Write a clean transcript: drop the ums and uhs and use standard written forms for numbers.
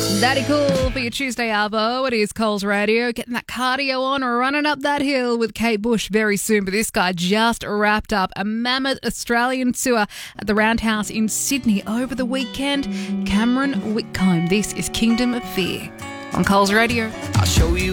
Thatty cool for your Tuesday, Arvo. It is Coles Radio. Getting that cardio on or running up that hill with Kate Bush very soon. But this guy just wrapped up a mammoth Australian tour at the Roundhouse in Sydney over the weekend. Cameron Whitcomb. This is Kingdom of Fear on Coles Radio. I'll show you